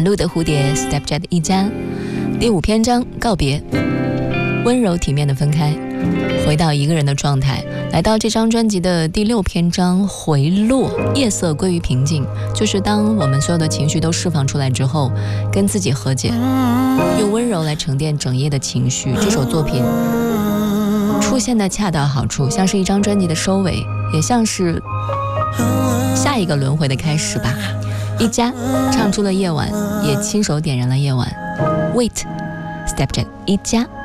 路的蝴蝶 Stepjat 一家。第5篇章告别，温柔体面的分开，回到一个人的状态。来到这张专辑的第6篇章回落，夜色归于平静，就是当我们所有的情绪都释放出来之后，跟自己和解，用温柔来沉淀整夜的情绪。这首作品出现的恰到好处，像是一张专辑的收尾，也像是下一个轮回的开始吧。一家唱出了夜晚，也亲手点燃了夜晚。Wait， Stepjat 一家。